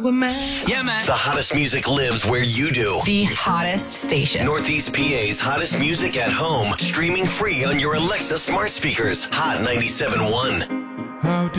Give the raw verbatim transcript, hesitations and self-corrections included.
we're mad. Yeah, man. The hottest music lives where you do. The hottest station. Northeast P A's hottest music at home. Streaming free on your Alexa smart speakers. Hot ninety-seven point one.